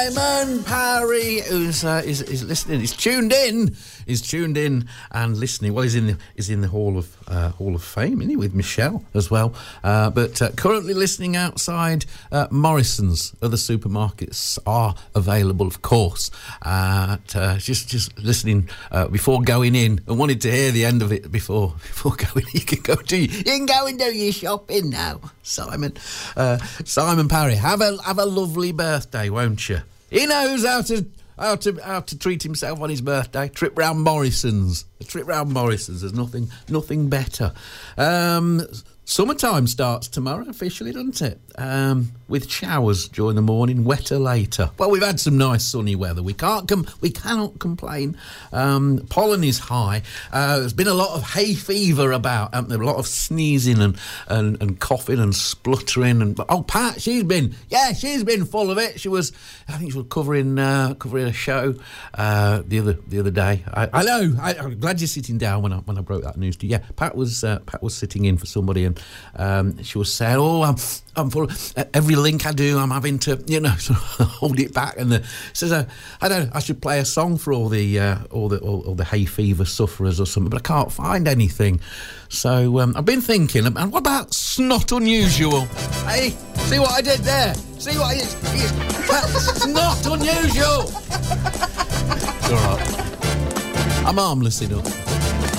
Simon Parry, who's is listening. He's tuned in. He's tuned in and listening. Well, he's in the Hall of Fame, isn't he, with Michelle as well. But currently listening outside Morrison's. Other supermarkets are available, of course. Just listening before going in, and wanted to hear the end of it before going. You can go and do your shopping now, Simon. Simon Parry, have a lovely birthday, won't you? He knows how to treat himself on his birthday. Trip round Morrison's. A trip round Morrison's. There's nothing better. Summertime starts tomorrow, officially, doesn't it? With showers during the morning, wetter later. Well, we've had some nice sunny weather. We cannot complain. Pollen is high. There's been a lot of hay fever about. There a lot of sneezing and coughing and spluttering. Pat, she's been full of it. I think she was covering a show the other day. I know. I'm glad you're sitting down when I broke that news to you. Yeah, Pat was sitting in for somebody, and she was saying, I'm full of, every link I do, I'm having to, sort of hold it back. And says, I should play a song for all the hay fever sufferers or something, but I can't find anything. So I've been thinking, and what about Snot Unusual? Hey, see what I did there? See what it's not unusual. All right. I'm harmless enough.